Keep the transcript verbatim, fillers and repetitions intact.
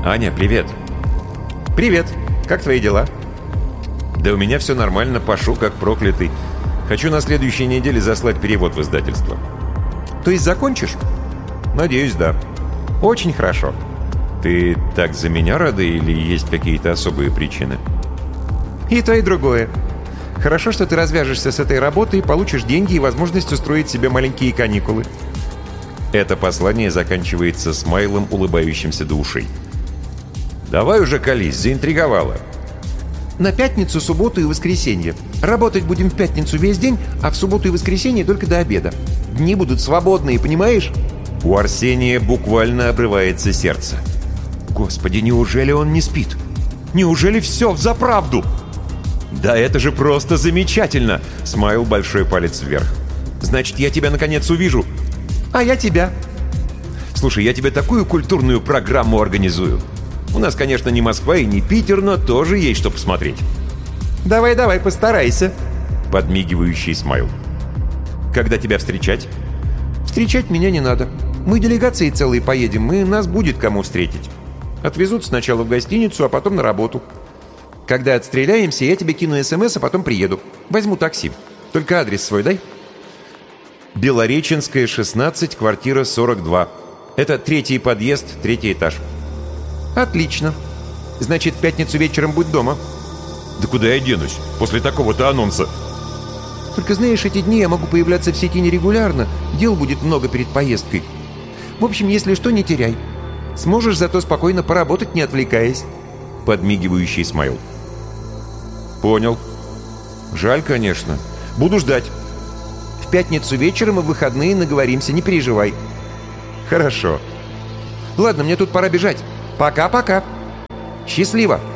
Аня, привет. Привет. Как твои дела? Да у меня все нормально, пашу как проклятый. Хочу на следующей неделе заслать перевод в издательство. То есть закончишь? Надеюсь, да. Очень хорошо. Ты так за меня рада или есть какие-то особые причины? И то, и другое. Хорошо, что ты развяжешься с этой работой, получишь деньги и возможность устроить себе маленькие каникулы. Это послание заканчивается смайлом, улыбающимся до ушей. Давай уже колись, заинтриговала. На пятницу, субботу и воскресенье. Работать будем в пятницу весь день, а в субботу и воскресенье только до обеда. Дни будут свободные, понимаешь? У Арсения буквально обрывается сердце. Господи, неужели он не спит? Неужели все взаправду? Да это же просто замечательно! Смайл большой палец вверх. Значит, я тебя наконец увижу. А я тебя. Слушай, я тебе такую культурную программу организую. У нас, конечно, не Москва и не Питер, но тоже есть что посмотреть. Давай-давай, постарайся. Подмигивающий смайл. Когда тебя встречать? Встречать меня не надо. Мы делегацией целой поедем, и нас будет кому встретить. Отвезут сначала в гостиницу, а потом на работу. Когда отстреляемся, я тебе кину СМС, а потом приеду. Возьму такси. Только адрес свой дай. Белореченская, шестнадцать, квартира сорок два. Это третий подъезд, третий этаж. Отлично. Значит, в пятницу вечером будь дома. Да куда я денусь после такого-то анонса? Только знаешь, эти дни я могу появляться в сети нерегулярно. Дел будет много перед поездкой. В общем, если что, не теряй. Сможешь зато спокойно поработать, не отвлекаясь. Подмигивающий смайл. Понял. Жаль, конечно. Буду ждать. В пятницу вечером и в выходные наговоримся, не переживай. Хорошо. Ладно, мне тут пора бежать. Пока-пока. Счастливо.